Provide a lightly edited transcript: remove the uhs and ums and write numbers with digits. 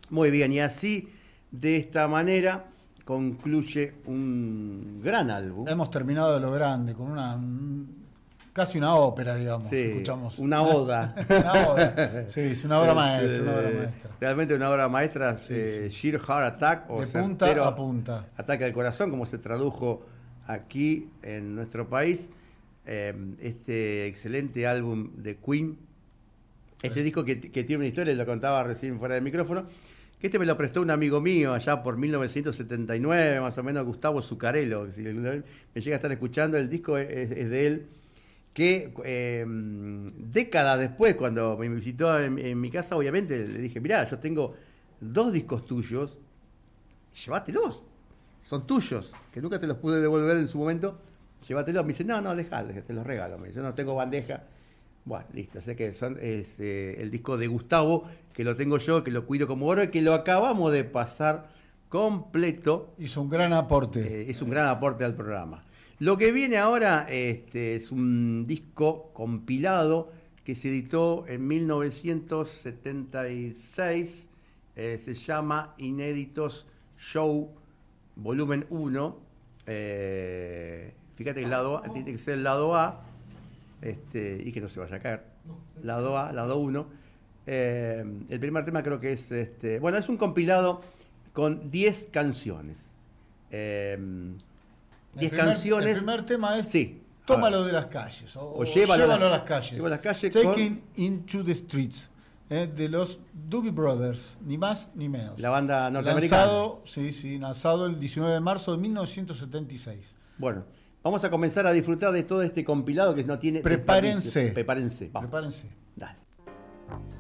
Muy bien, y así, de esta manera, concluye un gran álbum. Hemos terminado de lo grande, con casi una ópera, digamos. Sí, Escuchamos. una oda. Una oda. Sí, es una obra maestra, una obra maestra. Realmente una obra maestra, Sí, sí. Sheer Heart Attack, o De punta certero a punta. ataque al corazón, como se tradujo aquí en nuestro país. Este excelente álbum de Queen. Este disco que tiene una historia, lo contaba recién fuera del micrófono, que este me lo prestó un amigo mío allá por 1979, más o menos, Gustavo Zuccarello. Si me llega a estar escuchando, el disco es de él, que décadas después, cuando me visitó en mi casa, obviamente le dije, mirá, yo tengo 2 discos tuyos, llévatelos, son tuyos, que nunca te los pude devolver en su momento, llévatelos. Me dice, no, dejá, te los regalo, me dice, yo no tengo bandeja. Bueno, listo, sé que es el disco de Gustavo, que lo tengo yo, que lo cuido como oro y que lo acabamos de pasar completo. Hizo un gran aporte. Es un gran aporte al programa. Lo que viene ahora es un disco compilado que se editó en 1976, se llama Inéditos Show Volumen 1. Fíjate que el lado A, tiene que ser el lado A. Y que no se vaya a caer. Lado A, lado 1. El primer tema creo que es bueno, es un compilado con 10 canciones. 10 canciones. El primer tema es sí, Tómalo de las calles. O llévalo a las calles. Llévalo a las calles. Taking into the Streets. De los Doobie Brothers, ni más ni menos. La banda norteamericana. Lanzado el 19 de marzo de 1976. Bueno, vamos a comenzar a disfrutar de todo este compilado que no tiene... Prepárense. Prepárense. Vamos. Prepárense. Dale.